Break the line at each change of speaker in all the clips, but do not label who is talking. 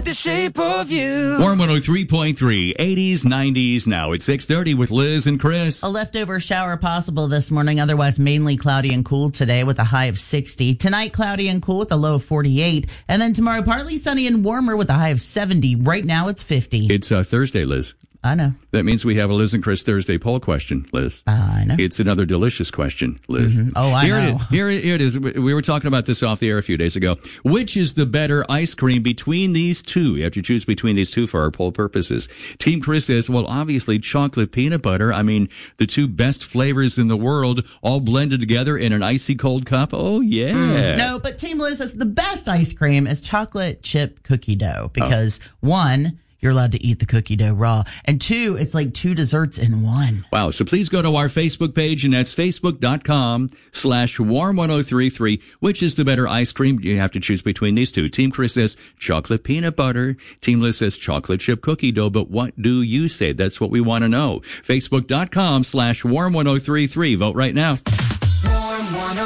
the shape of you.
Warm 103.3, 80s, 90s. Now it's 6:30 with Liz and Chris.
A leftover shower possible this morning, otherwise mainly cloudy and cool today with a high of 60. Tonight, cloudy and cool with a low of 48. And then tomorrow, partly sunny and warmer with a high of 70. Right now, it's 50.
It's Thursday, Liz.
I know.
That means we have a Liz and Chris Thursday poll question, Liz.
I know.
It's another delicious question, Liz.
Mm-hmm. Oh, I know.
Here it is. We were talking about this off the air a few days ago. Which is the better ice cream between these two? You have to choose between these two for our poll purposes. Team Chris says, well, obviously chocolate peanut butter. I mean, the two best flavors in the world all blended together in an icy cold cup. Oh, yeah.
No, but Team Liz says the best ice cream is chocolate chip cookie dough because one, you're allowed to eat the cookie dough raw. And two, it's like two desserts in one.
Wow. So please go to our Facebook page, and that's facebook.com/warm1033. Which is the better ice cream? You have to choose between these two. Team Chris says chocolate peanut butter. Team Liz says chocolate chip cookie dough. But what do you say? That's what we want to know. Facebook.com/warm1033. Vote right now.
Warm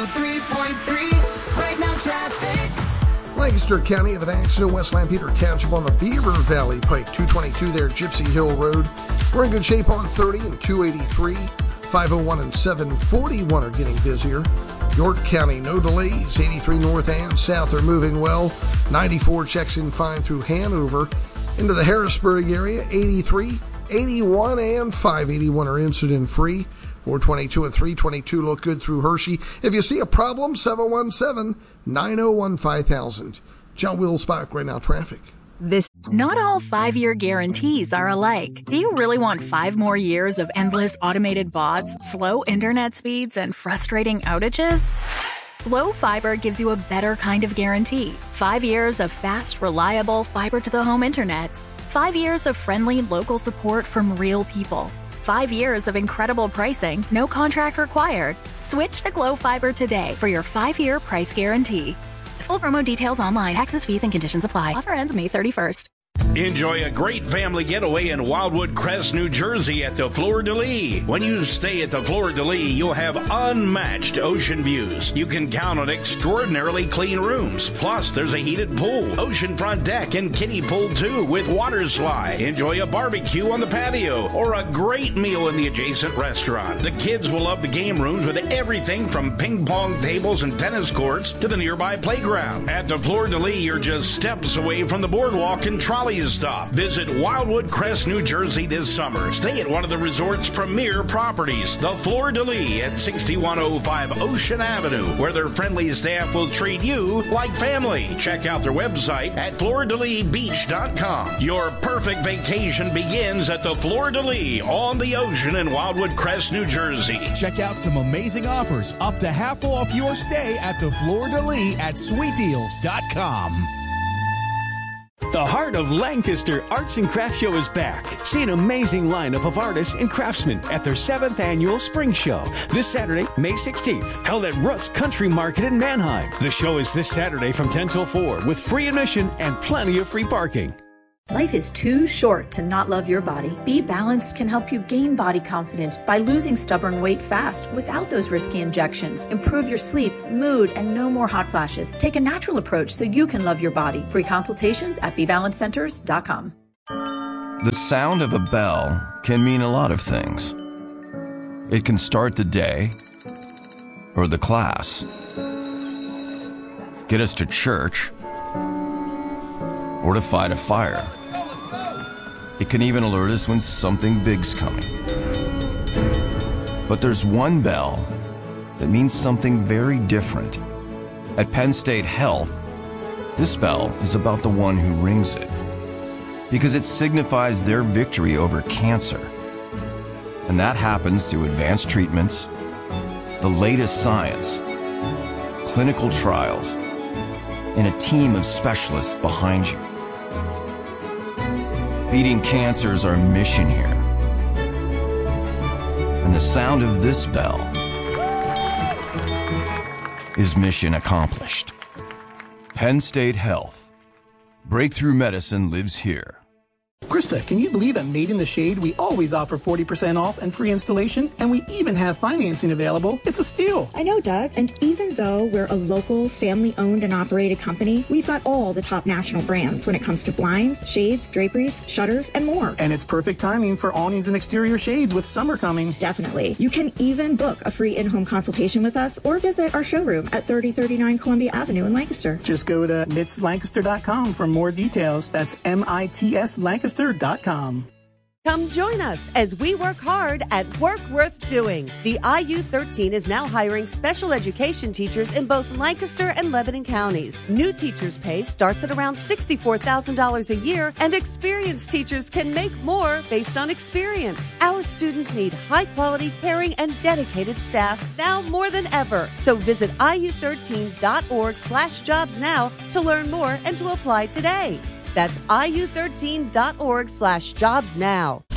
103.3. Right now, traffic.
Lancaster County of an accident, West Lampeter Township on the Beaver Valley Pike, 222 there, Gypsy Hill Road. We're in good shape on 30 and 283. 501 and 741 are getting busier. York County, no delays. 83 north and south are moving well. 94 checks in fine through Hanover. Into the Harrisburg area, 83, 81, and 581 are incident free. 422 and 322 look good through Hershey. If you see a problem, 717-901-5000. John Wills-Bach, right now traffic.
Not all 5-year guarantees are alike. Do you really want 5 more years of endless automated bots, slow internet speeds, and frustrating outages? Glow Fiber gives you a better kind of guarantee. 5 years of fast, reliable fiber-to-the-home internet. 5 years of friendly local support from real people. 5 years of incredible pricing, no contract required. Switch to Glow Fiber today for your 5-year price guarantee. Full promo details online. Taxes, fees, and conditions apply. Offer ends May 31st.
Enjoy a great family getaway in Wildwood Crest, New Jersey at the Fleur de Lis. When you stay at the Fleur de Lis, you'll have unmatched ocean views. You can count on extraordinarily clean rooms. Plus, there's a heated pool, oceanfront deck, and kiddie pool too with water slide. Enjoy a barbecue on the patio or a great meal in the adjacent restaurant. The kids will love the game rooms with everything from ping pong tables and tennis courts to the nearby playground. At the Fleur de Lis, you're just steps away from the boardwalk and trolley stop. Visit Wildwood Crest, New Jersey this summer. Stay at one of the resort's premier properties, the Fleur de Lis at 6105 Ocean Avenue, where their friendly staff will treat you like family. Check out their website at FleurDeLisBeach.com. Your perfect vacation begins at the Fleur de Lis on the ocean in Wildwood Crest, New Jersey.
Check out some amazing offers, up to half off your stay at the Fleur de Lis at SweetDeals.com.
The Heart of Lancaster Arts and Crafts Show is back. See an amazing lineup of artists and craftsmen at their 7th annual Spring Show this Saturday, May 16th, held at Rutt's Country Market in Manheim. The show is this Saturday from 10 till 4 with free admission and plenty of free parking.
Life is too short to not love your body. Be Balanced can help you gain body confidence by losing stubborn weight fast without those risky injections. Improve your sleep, mood, and no more hot flashes. Take a natural approach so you can love your body. Free consultations at BeBalancedCenters.com.
The sound of a bell can mean a lot of things. It can start the day or the class, get us to church, or to fight a fire. It can even alert us when something big's coming. But there's one bell that means something very different. At Penn State Health, this bell is about the one who rings it, because it signifies their victory over cancer. And that happens through advanced treatments, the latest science, clinical trials, and a team of specialists behind you. Beating cancer is our mission here. And the sound of this bell is mission accomplished. Penn State Health. Breakthrough medicine lives here.
Krista, can you believe at Made in the Shade we always offer 40% off and free installation, and we even have financing available? It's a steal.
I know, Doug. And even though we're a local, family-owned and operated company, we've got all the top national brands when it comes to blinds, shades, draperies, shutters, and more.
And it's perfect timing for awnings and exterior shades with summer coming.
Definitely. You can even book a free in-home consultation with us or visit our showroom at 3039 Columbia Avenue in Lancaster.
Just go to mitslancaster.com for more details. That's MITSLancaster.com.
Come join us as we work hard at Work Worth Doing. The IU13 is now hiring special education teachers in both Lancaster and Lebanon counties. New teachers' pay starts at around $64,000 a year, and experienced teachers can make more based on experience. Our students need high-quality, caring, and dedicated staff now more than ever. So visit iu13.org/jobs now to learn more and to apply today. That's iu13.org/jobs now.